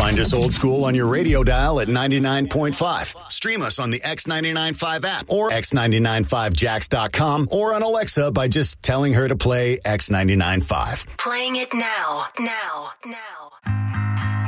Find us old school on your radio dial at 99.5. Stream us on the X995 app or x995jax.com or on Alexa by just telling her to play X995. Playing it now.